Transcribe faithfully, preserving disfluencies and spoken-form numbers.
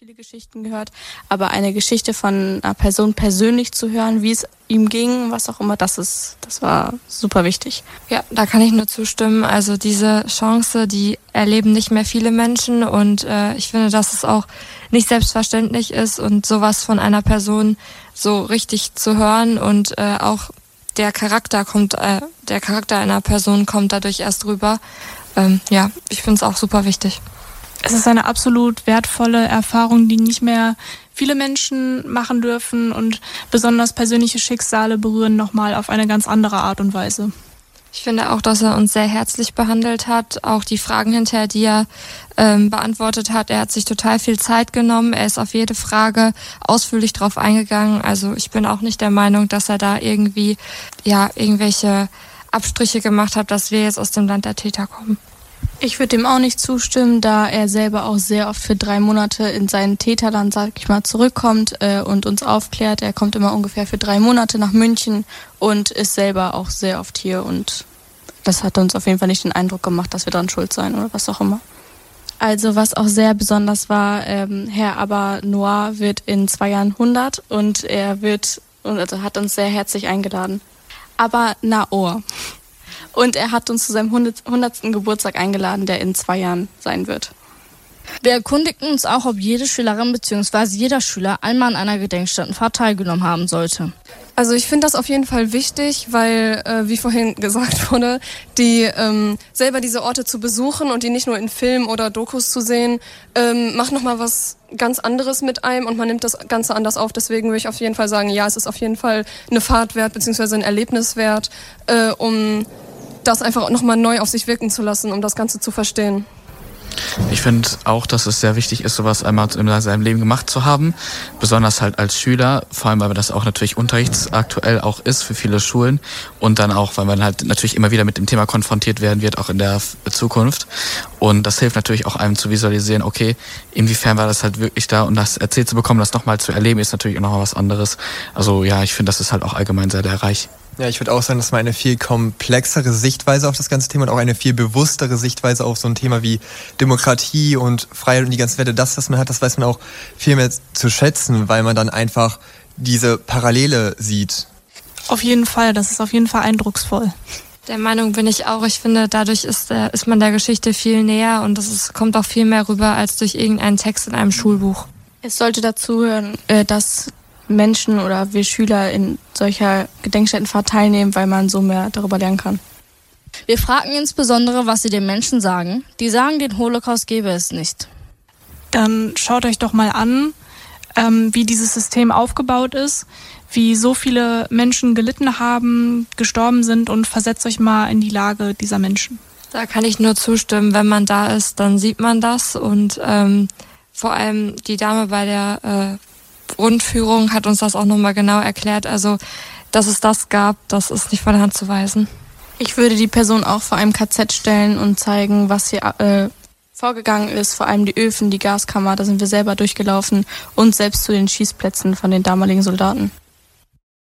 viele Geschichten gehört, aber eine Geschichte von einer Person persönlich zu hören, wie es ihm ging, was auch immer, das ist, das war super wichtig. Ja, da kann ich nur zustimmen. Also diese Chance, die erleben nicht mehr viele Menschen und äh, ich finde, dass es auch nicht selbstverständlich ist und sowas von einer Person so richtig zu hören und äh, auch der Charakter kommt, äh, der Charakter einer Person kommt dadurch erst rüber. Ähm, ja, ich finde es auch super wichtig. Es ist eine absolut wertvolle Erfahrung, die nicht mehr viele Menschen machen dürfen und besonders persönliche Schicksale berühren nochmal auf eine ganz andere Art und Weise. Ich finde auch, dass er uns sehr herzlich behandelt hat, auch die Fragen hinterher, die er ähm, beantwortet hat. Er hat sich total viel Zeit genommen, er ist auf jede Frage ausführlich drauf eingegangen. Also ich bin auch nicht der Meinung, dass er da irgendwie ja irgendwelche Abstriche gemacht hat, dass wir jetzt aus dem Land der Täter kommen. Ich würde dem auch nicht zustimmen, da er selber auch sehr oft für drei Monate in sein Täterland, sag ich mal, zurückkommt äh, und uns aufklärt. Er kommt immer ungefähr für drei Monate nach München und ist selber auch sehr oft hier und das hat uns auf jeden Fall nicht den Eindruck gemacht, dass wir daran schuld seien oder was auch immer. Also was auch sehr besonders war, ähm, Herr Aber-Noir wird in zwei Jahren hundert und er wird, also hat uns sehr herzlich eingeladen. Aber-Naor. Und er hat uns zu seinem hundertsten Geburtstag eingeladen, der in zwei Jahren sein wird. Wir erkundigten uns auch, ob jede Schülerin bzw. jeder Schüler einmal an einer Gedenkstättenfahrt teilgenommen haben sollte. Also ich finde das auf jeden Fall wichtig, weil, äh, wie vorhin gesagt wurde, die ähm, selber diese Orte zu besuchen und die nicht nur in Filmen oder Dokus zu sehen, ähm, macht nochmal was ganz anderes mit einem und man nimmt das Ganze anders auf. Deswegen würde ich auf jeden Fall sagen, ja, es ist auf jeden Fall eine Fahrt wert bzw. ein Erlebnis wert, äh, um das einfach nochmal neu auf sich wirken zu lassen, um das Ganze zu verstehen. Ich finde auch, dass es sehr wichtig ist, sowas einmal in seinem Leben gemacht zu haben, besonders halt als Schüler, vor allem, weil das auch natürlich unterrichtsaktuell auch ist für viele Schulen und dann auch, weil man halt natürlich immer wieder mit dem Thema konfrontiert werden wird, auch in der Zukunft. Und das hilft natürlich auch einem zu visualisieren, okay, inwiefern war das halt wirklich da und das erzählt zu bekommen, das nochmal zu erleben, ist natürlich auch nochmal was anderes. Also ja, ich finde, das ist halt auch allgemein sehr lehrreich. Ja, ich würde auch sagen, dass man eine viel komplexere Sichtweise auf das ganze Thema und auch eine viel bewusstere Sichtweise auf so ein Thema wie Demokratie und Freiheit und die ganzen Werte, das, was man hat, das weiß man auch viel mehr zu schätzen, weil man dann einfach diese Parallele sieht. Auf jeden Fall, das ist auf jeden Fall eindrucksvoll. Der Meinung bin ich auch. Ich finde, dadurch ist, äh, ist man der Geschichte viel näher und es ist, kommt auch viel mehr rüber als durch irgendeinen Text in einem Schulbuch. Es sollte dazuhören, äh, dass Menschen oder wir Schüler in solcher Gedenkstättenfahrt teilnehmen, weil man so mehr darüber lernen kann. Wir fragten insbesondere, was sie den Menschen sagen. Die sagen, den Holocaust gäbe es nicht. Dann schaut euch doch mal an, ähm, wie dieses System aufgebaut ist, wie so viele Menschen gelitten haben, gestorben sind und versetzt euch mal in die Lage dieser Menschen. Da kann ich nur zustimmen, wenn man da ist, dann sieht man das und ähm, vor allem die Dame bei der äh, Rundführung hat uns das auch nochmal genau erklärt. Also, dass es das gab, das ist nicht von der Hand zu weisen. Ich würde die Person auch vor einem K Z stellen und zeigen, was hier äh, vorgegangen ist. Vor allem die Öfen, die Gaskammer, da sind wir selber durchgelaufen und selbst zu den Schießplätzen von den damaligen Soldaten.